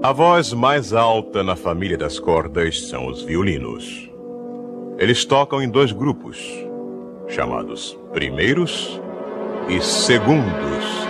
A voz mais alta na família das cordas são os violinos. Eles tocam em 2 grupos, chamados primeiros e segundos.